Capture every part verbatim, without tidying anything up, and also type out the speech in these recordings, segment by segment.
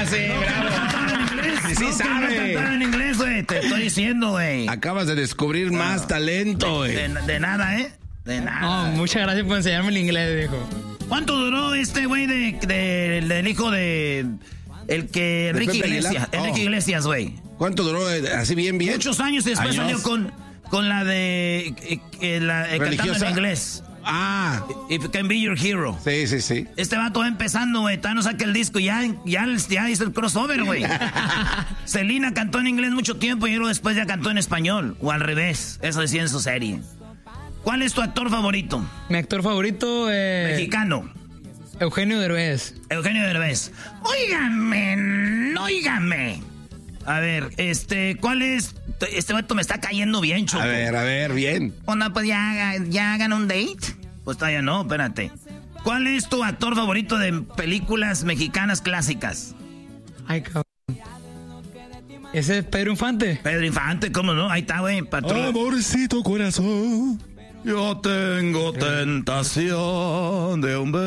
sí, no, bravo. En inglés. Sí, sí no, sabe. No en inglés, güey. Te estoy diciendo, güey. Acabas de descubrir no. más talento, güey. De, de, de nada, ¿eh? De nada. No, muchas gracias por enseñarme el inglés, viejo. ¿Cuánto duró este güey de, de, del hijo de... El que... Enrique Iglesias. Enrique oh. Iglesias, güey. ¿Cuánto duró? ¿Así bien, bien? Muchos años y después ¿Años? salió con, con la de... Eh, eh, la, eh, cantando en inglés. Ah. If you can be your hero. Sí, sí, sí. Este vato va empezando, güey. Todavía no saca el disco. Ya, ya, ya hizo el crossover, güey. Selena cantó en inglés mucho tiempo y luego después ya cantó en español. O al revés. Eso decía en su serie. ¿Cuál es tu actor favorito? Mi actor favorito... Eh... Mexicano. Eugenio Derbez. Eugenio Derbez. Óigame, óigame. A ver, este, ¿cuál es? Este vato me está cayendo bien, Choco. A ver, a ver, bien. Onda, pues ya, ya hagan un date. Pues todavía no, espérate. ¿Cuál es tu actor favorito de películas mexicanas clásicas? Ay, cabrón. ¿Ese es Pedro Infante? Pedro Infante, ¿cómo no? Ahí está, güey. Patrón. Amorcito corazón, yo tengo tentación de un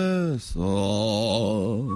beso.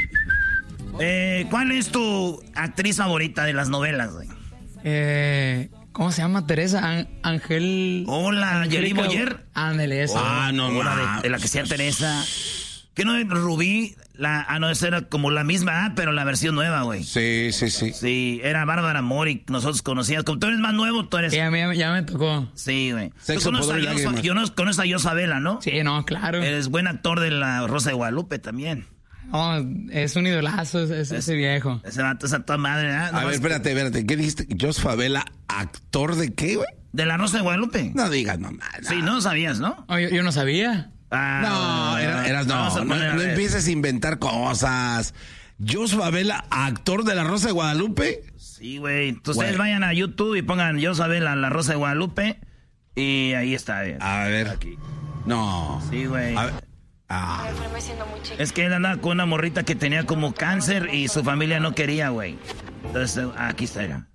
Eh, ¿Cuál es tu actriz favorita de las novelas, güey? Eh, ¿Cómo se llama? Teresa An- Ángel. Hola, Yeli Boyer. Ándale, esa. Ah, no, Hola, de, de la que sea Teresa. ¿Qué no es Rubí? La, ah, no, esa era como la misma, ah, pero la versión nueva, güey. Sí, sí, sí. Sí, era Bárbara Mori, nosotros conocíamos. Como tú eres más nuevo, tú eres... Sí, a mí ya me tocó. Sí, güey. Sexo, poder y lágrimas. Yo no conozco a Yosabela, ¿no? Sí, no, claro. Eres buen actor de La Rosa de Guadalupe también. No, es un idolazo ese, ese, ese viejo. Ese vato es a toda madre, ¿eh? A ver, espérate, espérate. ¿Qué dijiste? ¿Jos Favela, actor de qué, güey? De La Rosa de Guadalupe. No digas mamá. No. Sí, no sabías, ¿no? Oh, yo, yo no sabía. Ah, no, era, eras no. No, no, no empieces a inventar cosas. Jos Favela, actor de La Rosa de Guadalupe. Sí, güey. Entonces ustedes vayan a YouTube y pongan Yosabela, La Rosa de Guadalupe. Y ahí está. Bien. A ver. Aquí. No. Sí, güey. A ver. Ah. Es que él andaba con una morrita que tenía como cáncer y su familia no quería, güey. Entonces, aquí está, era.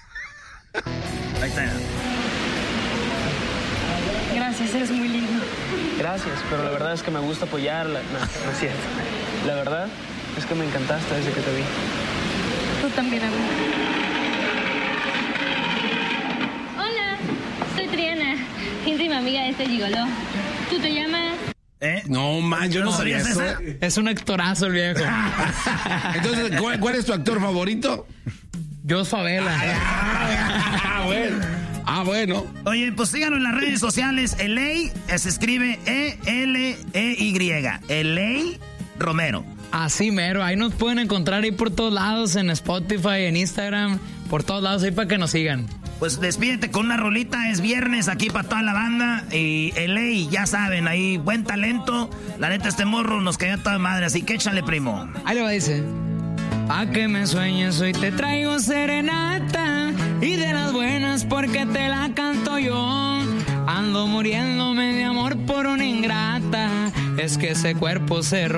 Ahí está. Era. Gracias, eres muy lindo. Gracias, pero la verdad es que me gusta apoyarla. No, no es cierto. La verdad es que me encantaste desde que te vi. Tú también, amor. Hola, soy Triana, íntima amiga de este gigoló. ¿Tú te llamas? ¿Eh? No, man, yo no, no sabía eso. Esa? Es un actorazo el viejo. Entonces, ¿cuál, ¿cuál es tu actor favorito? Jos Favela. Ah, bueno. Ah, bueno. Oye, pues síganos en las redes sociales. Eley se escribe E L E Y. Eley Romero. Así mero, ahí nos pueden encontrar ahí por todos lados, en Spotify, en Instagram, por todos lados ahí para que nos sigan. Pues despídete con una rolita, es viernes aquí para toda la banda. Y Eley, ya saben, ahí buen talento. La neta, este morro nos cayó a toda madre, así que échale, primo. Ahí le va, dice. Pa' que me sueñes, hoy te traigo serenata. Y de las buenas porque te la canto yo. Ando muriéndome de amor por una ingrata. Es que ese cuerpo se